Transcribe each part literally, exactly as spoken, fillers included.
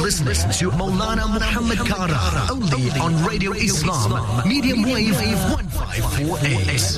listening to Maulana Muhammad Kara, only on Radio Islam, medium wave one five four eight.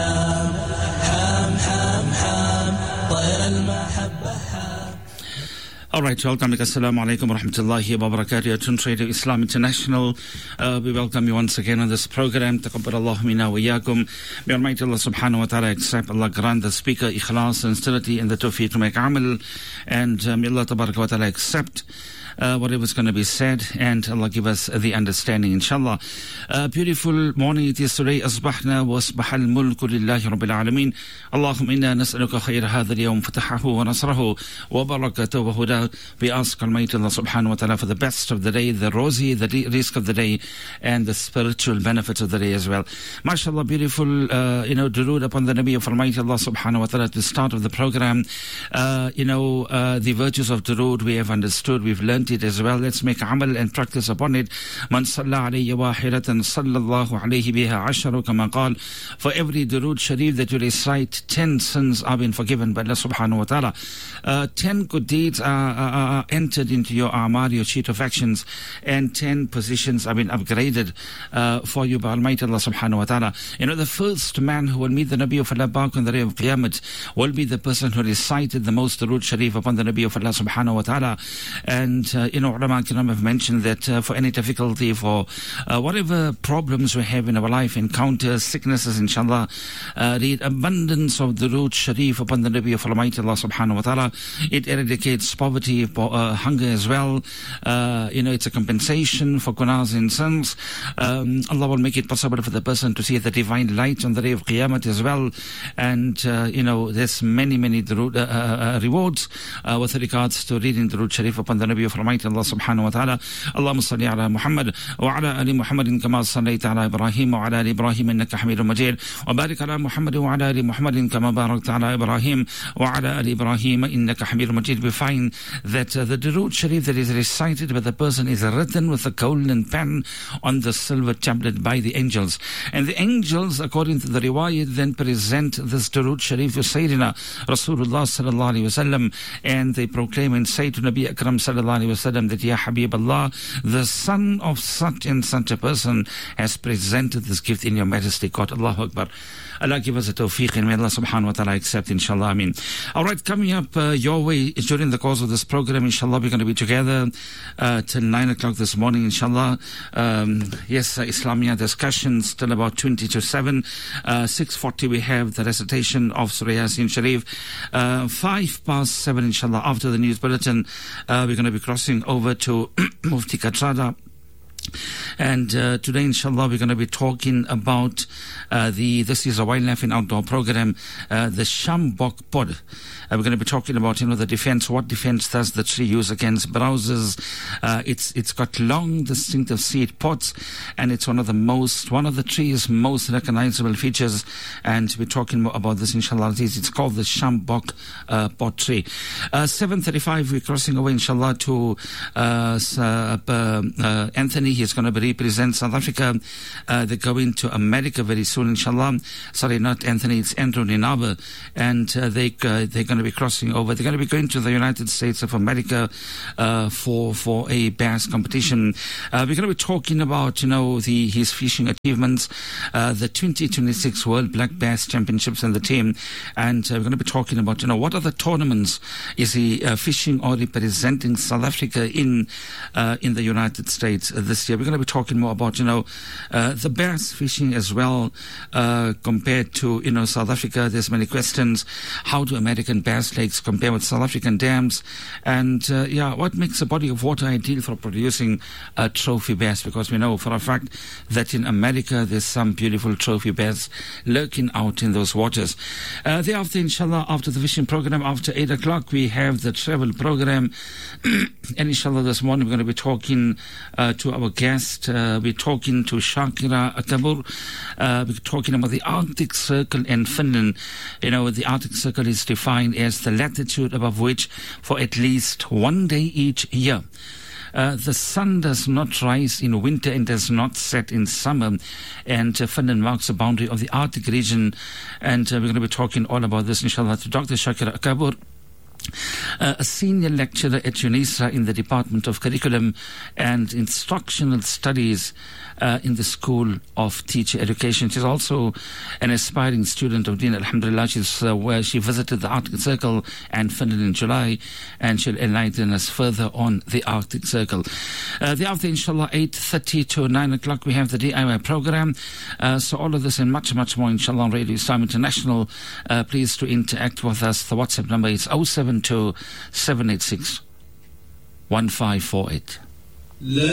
All right, welcome. Assalamu alaikum wa rahmatullahi wa barakatuh. Tune Radio Islam International. Uh, we welcome you once again on this program. Taqabbal Allah minna wa iyyakum. May Almighty Allah subhanahu wa ta'ala accept, Allah grant the speaker ikhlas and sincerity and the tawfiq to make amal. And uh, may Allah tabaraka wa ta'ala accept Uh, whatever is going to be said, and Allah give us uh, the understanding, inshallah. Uh, beautiful morning it is today. Asbahna wa asbahal mulku lillahi rabbil alameen. Allahumma inna nas'aluka khayra hadha al-yawm fatahahu wa nasrahu wa barakatuhu wa huda. We ask Almighty Allah subhanahu wa ta'ala for the best of the day, the rosy, the risk of the day, and the spiritual benefits of the day as well. MashaAllah, beautiful, uh, you know, durood upon the Nabi of Almighty Allah subhanahu wa ta'ala at the start of the program. Uh, you know, uh, the virtues of durood we have understood, we've learned it as well. Let's make amal and practice upon it. Man salla alayya wahidatan sallallahu alayhi biha asharu kama qal. For every durood sharif that you recite, ten sins are been forgiven by Allah subhanahu wa ta'ala. Uh, ten good deeds are, are, are entered into your amal, your sheet of actions, and ten positions have been upgraded uh, for you by Almighty Allah subhanahu wa ta'ala. You know, the first man who will meet the Nabi of Allah Baq on the day of Qiyamah will be the person who recited the most durood sharif upon the Nabi of Allah subhanahu wa ta'ala. And Uh, you know, ulama kiram have mentioned that uh, for any difficulty, for uh, whatever problems we have in our life, encounters, sicknesses, inshallah, uh, read abundance of durood sharif upon the Nabi of Almighty Allah subhanahu wa ta'ala. It eradicates poverty, uh, hunger as well. Uh, you know, it's a compensation for gunas and sins. Um, Allah will make it possible for the person to see the divine light on the day of Qiyamah as well. And, uh, you know, there's many, many durood, uh, uh, rewards uh, with regards to reading durood sharif upon the Nabi of Almighty Allah subhanahu wa ta'ala. Allahumma salli ala Muhammad wa ala ali Muhammadin kama sallaita ala Ibrahim wa ala ali Ibrahim innaka Hamidum Majid wa barik ala Muhammad wa ala ali Muhammadin kama barakta ala Ibrahim wa ala ali Ibrahim innaka Hamidum Majid. We find that uh, the durood sharif that is recited by the person is written with a golden pen on the silver tablet by the angels, and the angels, according to the riwayat, then present this durood sharif to Sayyidina Rasulullah sallallahu alaihi wasallam, and they proclaim and say to Nabi Akram sallallahu alaihi wasallam that, Ya Habib Allah, the son of such and such a person has presented this gift in your majesty court. Allahu Akbar. Allah give us a tawfiq, and may Allah subhanahu wa ta'ala accept, inshallah. Ameen. All right, coming up uh, your way during the course of this program, inshallah, we're going to be together uh, till nine o'clock this morning, inshallah. Um, yes, uh, Islamia discussions till about twenty to seven. Uh, six forty we have the recitation of Surah Yasin Sharif. Uh, five past seven, inshallah, after the news bulletin, uh, we're going to be crossing over to Mufti Katrada. And uh, today, inshallah, we're going to be talking about uh, the, this is a wildlife and outdoor program, uh, the Shambok pod. Uh, we're going to be talking about, you know, the defense. What defense does the tree use against browsers? Uh, it's it's got long, distinctive seed pods, and it's one of the most, one of the tree's most recognizable features. And we're talking more about this, inshallah. It's called the Shambok uh, pod tree. Uh, seven thirty-five, we're crossing away, inshallah, to uh, uh, uh, Anthony. He's going to represent South Africa. Uh, they're going to America very soon, inshallah. Sorry, not Anthony, it's Andrew Ninaber. And uh, they, uh, they're going to be crossing over. They're going to be going to the United States of America uh, for for a bass competition. Uh, we're going to be talking about, you know, the his fishing achievements, uh, the twenty twenty-six World Black Bass Championships and the team. And uh, we're going to be talking about, you know, what other tournaments is he uh, fishing or representing South Africa in uh, in the United States uh, this year. We're going to be talking more about, you know, uh, the bass fishing as well uh, compared to, you know, South Africa. There's many questions. How do American bass lakes compare with South African dams? And, uh, yeah, what makes a body of water ideal for producing a trophy bass? Because we know for a fact that in America there's some beautiful trophy bass lurking out in those waters. Uh, thereafter, inshallah, after the fishing program, after eight o'clock, we have the travel program. And inshallah, this morning we're going to be talking uh, to our guest. Uh, we're talking to Shakira Akabur. Uh, we're talking about the Arctic Circle in Finland. You know, the Arctic Circle is defined as the latitude above which for at least one day each year Uh, the sun does not rise in winter and does not set in summer. And uh, Finland marks the boundary of the Arctic region. And uh, we're going to be talking all about this, inshallah, to Doctor Shakira Akabur. uh, a senior lecturer at UNISA in the Department of Curriculum and Instructional Studies uh, in the School of Teacher Education. She's also an aspiring student of Deen. Alhamdulillah, she's, uh, where she visited the Arctic Circle and Finland in July, and she'll enlighten us further on the Arctic Circle. Uh, the after, inshallah, eight thirty to nine o'clock, we have the D I Y program. Uh, so all of this and much, much more, inshallah, on Radio Islam International. Uh, please to interact with us. The WhatsApp number is oh seven two, seven eight six, one five four eight.